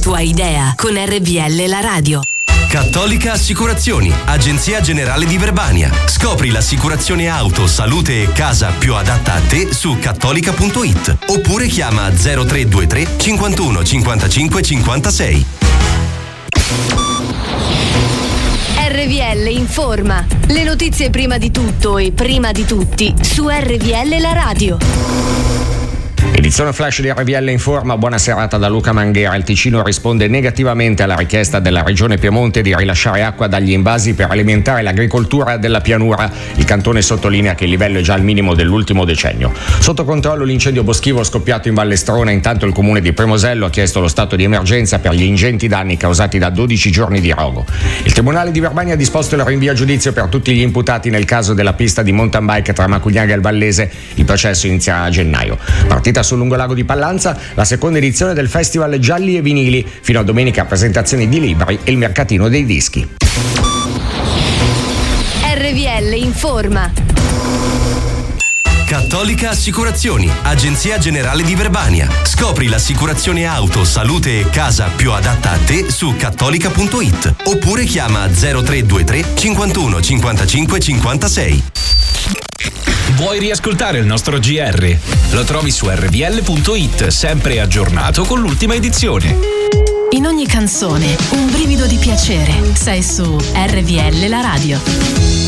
tua idea con RVL la radio. Cattolica Assicurazioni, agenzia generale di Verbania. Scopri l'assicurazione auto, salute e casa più adatta a te su cattolica.it oppure chiama 0323 51 55 56. RVL informa. Le notizie prima di tutto e prima di tutti su RVL la radio. Edizione flash di RVL Informa, buona serata da Luca Manghera. Il Ticino risponde negativamente alla richiesta della Regione Piemonte di rilasciare acqua dagli invasi per alimentare l'agricoltura della pianura. Il cantone sottolinea che il livello è già al minimo dell'ultimo decennio. Sotto controllo l'incendio boschivo scoppiato in Vallestrona, intanto il comune di Premosello ha chiesto lo stato di emergenza per gli ingenti danni causati da 12 giorni di rogo. Il Tribunale di Verbania ha disposto il rinvio a giudizio per tutti gli imputati nel caso della pista di mountain bike tra Macugnaga e il Vallese. Il processo inizierà a gennaio. Partita sul lungolago di Pallanza la seconda edizione del Festival Gialli e Vinili, fino a domenica presentazioni di libri e il mercatino dei dischi. RVL informa. Cattolica Assicurazioni, agenzia generale di Verbania. Scopri l'assicurazione auto, salute e casa più adatta a te su cattolica.it oppure chiama 0323 51 55 56. Vuoi riascoltare il nostro GR? Lo trovi su rvl.it, sempre aggiornato con l'ultima edizione. In ogni canzone un brivido di piacere. Sei su RVL la radio.